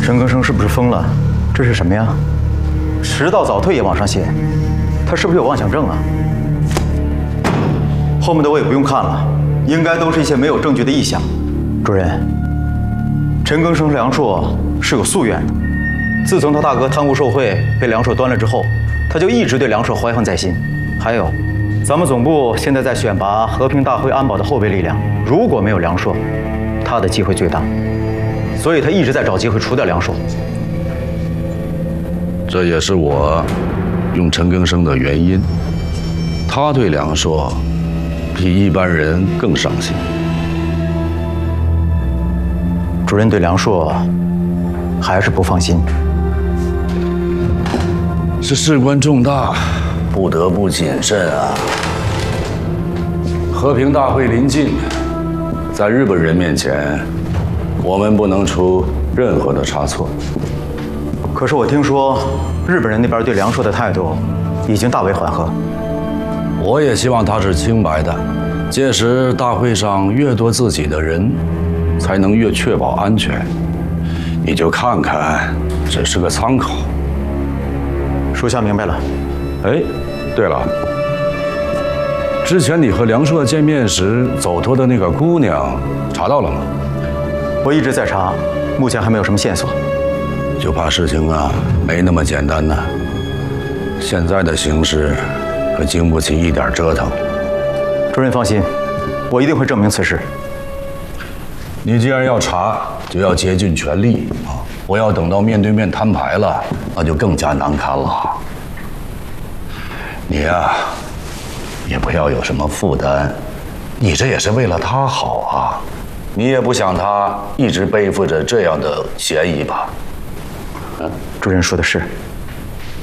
陈更生是不是疯了？这是什么呀？迟到早退也往上写，他是不是有妄想症啊？后面的我也不用看了，应该都是一些没有证据的臆想。主任，陈更生梁硕是有夙愿的，自从他大哥贪污受贿被梁硕端了之后，他就一直对梁硕怀恨在心。还有，咱们总部现在在选拔和平大会安保的后备力量，如果没有梁硕，他的机会最大，所以他一直在找机会除掉梁硕。 这也是我用陈更生的原因。他对梁硕比一般人更上心。 主任对梁硕还是不放心。 是事关重大，不得不谨慎啊。和平大会临近，在日本人面前，我们不能出任何的差错。 可是我听说，日本人那边对梁硕的态度已经大为缓和。 我也希望他是清白的。届时大会上越多自己的人，才能越确保安全。你就看看，只是个参考。 属下明白了。 哎，对了，之前你和梁硕见面时走脱的那个姑娘，查到了吗？ 我一直在查，目前还没有什么线索。 就怕事情啊没那么简单呢。现在的形势可经不起一点折腾。 主任放心，我一定会证明此事。 你既然要查，就要竭尽全力啊！不要等到面对面摊牌了，那就更加难堪了。你呀，也不要有什么负担，你这也是为了他好啊。你也不想他一直背负着这样的嫌疑吧？ 主任说的是。